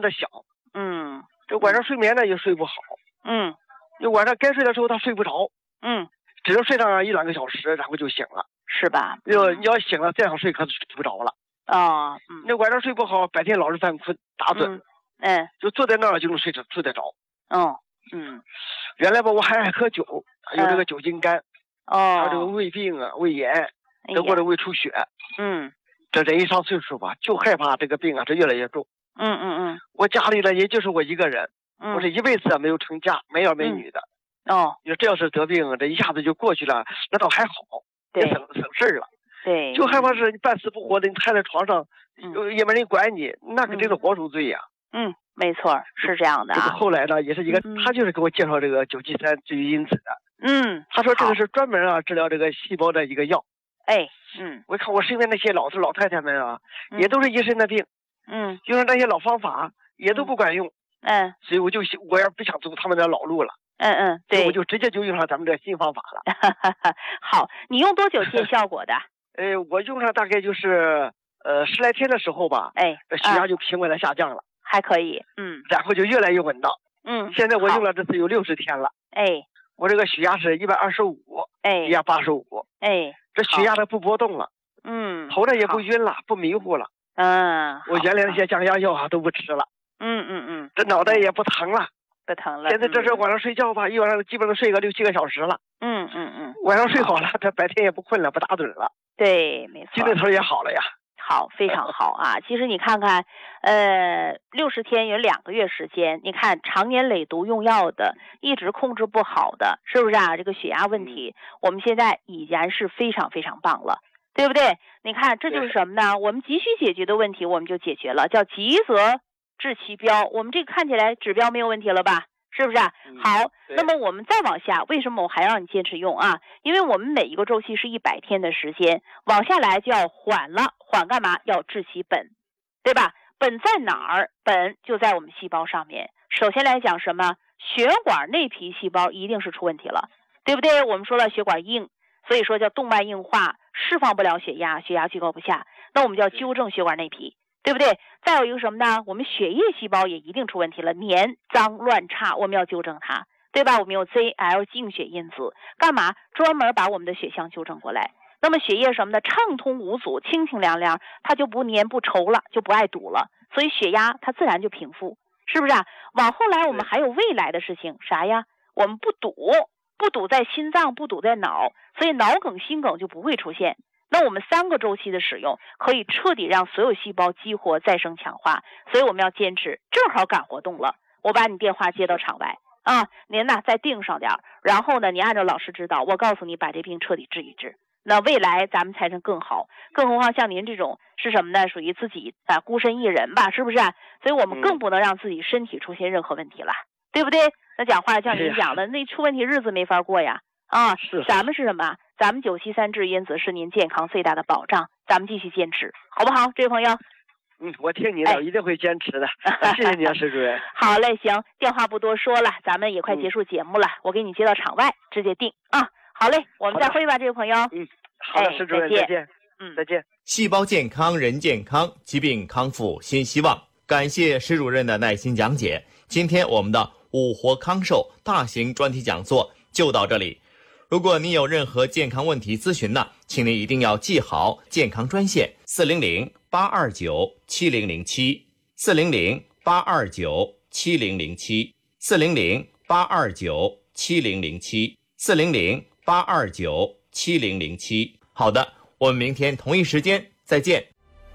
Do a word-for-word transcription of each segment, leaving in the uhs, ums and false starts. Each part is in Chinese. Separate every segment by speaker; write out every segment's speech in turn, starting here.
Speaker 1: 的想。
Speaker 2: 嗯，
Speaker 1: 这晚上睡眠呢也睡不好。
Speaker 2: 嗯，
Speaker 1: 就晚上该睡的时候他睡不着。
Speaker 2: 嗯，
Speaker 1: 只能睡上一两个小时，然后就醒了，
Speaker 2: 是吧？
Speaker 1: 要你要醒了再想睡，可是睡不着了。
Speaker 2: 哦，嗯，
Speaker 1: 那晚上睡不好，白天老是犯困打盹，
Speaker 2: 嗯，嗯
Speaker 1: 就坐在那儿就能睡着睡得着。
Speaker 2: 哦，嗯，
Speaker 1: 原来吧，我还爱喝酒，有这个酒精肝，
Speaker 2: 哦，
Speaker 1: 还有这个胃病啊、胃炎，得过的胃出血。
Speaker 2: 嗯，
Speaker 1: 这人一上岁数吧，就害怕这个病啊，这越来越重。
Speaker 2: 嗯嗯嗯，
Speaker 1: 我家里呢，也就是我一个人，
Speaker 2: 嗯、
Speaker 1: 我这一辈子没有成家，没儿没女的。
Speaker 2: 嗯、哦，
Speaker 1: 你说这要是得病，这一下子就过去了，那倒还好，也省省事儿了。
Speaker 2: 对，
Speaker 1: 就害怕是你半死不活的，你瘫在床上，嗯、也没人管你，那肯定是活受罪呀、
Speaker 2: 啊。嗯，没错，是这样的、啊。
Speaker 1: 这个后来呢，也是一个，
Speaker 2: 嗯、
Speaker 1: 他就是给我介绍这个九七三至于因子的。
Speaker 2: 嗯，
Speaker 1: 他说这个是专门啊治疗这个细胞的一个药。
Speaker 2: 哎，嗯，
Speaker 1: 我看我身边那些老头老太太们啊，嗯、也都是一身的病。
Speaker 2: 嗯，
Speaker 1: 就是那些老方法也都不管用。
Speaker 2: 嗯，
Speaker 1: 所以我就我也不想走他们的老路了。
Speaker 2: 嗯嗯，对，
Speaker 1: 我就直接就用上咱们这新方法了。
Speaker 2: 好，你用多久见效果的？
Speaker 1: 呃，我用上大概就是呃十来天的时候吧，
Speaker 2: 哎，
Speaker 1: 血压就平稳的下降了，
Speaker 2: 嗯、还可以，嗯，
Speaker 1: 然后就越来越稳当。
Speaker 2: 嗯，
Speaker 1: 现在我用了这次有六十天了。
Speaker 2: 哎，
Speaker 1: 我这个血压是一百二十五，
Speaker 2: 哎，
Speaker 1: 血压八十五，
Speaker 2: 哎，
Speaker 1: 这血压它不波动了，
Speaker 2: 嗯，
Speaker 1: 头呢也不晕了，不迷糊了，
Speaker 2: 嗯，
Speaker 1: 我原来那些降压药啊都不吃了，
Speaker 2: 嗯嗯嗯，
Speaker 1: 这脑袋也不疼了。
Speaker 2: 不疼了。
Speaker 1: 现在这是晚上睡觉吧，嗯、一晚上基本上睡个六七个小时了。
Speaker 2: 嗯嗯嗯，
Speaker 1: 晚上睡好了，这白天也不困了，不打盹了。
Speaker 2: 对，没错。
Speaker 1: 精神头也好了呀。
Speaker 2: 好，非常好啊！其实你看看，呃，六十天有两个月时间，你看常年累毒用药的，一直控制不好的，是不是啊？这个血压问题，嗯、我们现在已然是非常非常棒了，对不对？你看，这就是什么呢？我们急需解决的问题，我们就解决了，叫急则治其标。我们这个看起来指标没有问题了吧？是不是啊？好，那么我们再往下，为什么我还让你坚持用啊？因为我们每一个周期是一百天的时间，往下来就要缓了，缓干嘛？要治其本，对吧？本在哪儿？本就在我们细胞上面。首先来讲什么？血管内皮细胞一定是出问题了，对不对？我们说了血管硬，所以说叫动脉硬化，释放不了血压，血压居高不下，那我们就要纠正血管内皮。对不对？再有一个什么呢？我们血液细胞也一定出问题了，黏、脏、乱差，我们要纠正它，对吧？我们有 Z L 净血因子，干嘛？专门把我们的血象纠正过来。那么血液什么的畅通无阻，清清凉凉，它就不黏不稠了，就不爱堵了，所以血压它自然就平复，是不是啊？往后来我们还有未来的事情，啥呀？我们不堵，不堵在心脏，不堵在脑，所以脑梗、心梗就不会出现。那我们三个周期的使用，可以彻底让所有细胞激活、再生、强化，所以我们要坚持。正好赶活动了，我把你电话接到场外啊，您呢再盯上点，然后呢，你按照老师指导，我告诉你把这病彻底治一治。那未来咱们才能更好，更何况像您这种是什么呢？属于自己啊孤身一人吧，是不是啊？所以我们更不能让自己身体出现任何问题了，嗯、对不对？那讲话像您讲的，那出问题日子没法过呀。啊，
Speaker 1: 是
Speaker 2: 咱们是什么？咱们九七三治因子是您健康最大的保障，咱们继续坚持，好不好，这位朋友？
Speaker 1: 嗯，我听你的，哎、我一定会坚持的。谢谢你啊，石主任。
Speaker 2: 好嘞，行，电话不多说了，咱们也快结束节目了，嗯、我给你接到场外，直接定啊。好嘞，我们再会吧，这位朋友。
Speaker 1: 嗯，好的，石主任，
Speaker 2: 哎、
Speaker 1: 再见。嗯，再见。
Speaker 3: 细胞健康，人健康，疾病康复新希望。感谢石主任的耐心讲解。今天我们的五活康寿大型专题讲座就到这里。如果你有任何健康问题咨询呢，请您一定要记好健康专线四零零八二九七零零七四零零八二九七零零七四零零八二九七零零七四零零八二九七零零七。好的，我们明天同一时间再见。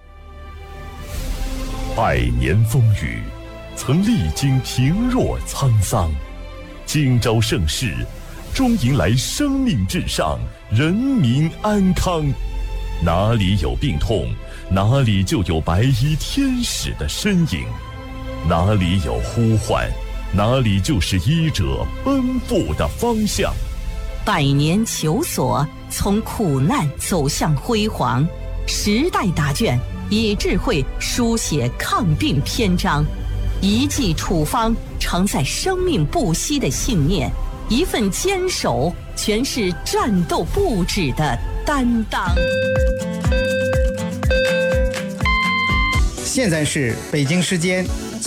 Speaker 4: 百年风雨，曾历经平若沧桑，今朝盛世，终迎来生命至上，人民安康。哪里有病痛，哪里就有白衣天使的身影；哪里有呼唤，哪里就是医者奔赴的方向。
Speaker 5: 百年求索，从苦难走向辉煌。时代答卷，以智慧书写抗病篇章。一剂处方，承载生命不息的信念。一份坚守，全是战斗不止的担当。
Speaker 6: 现在是北京时间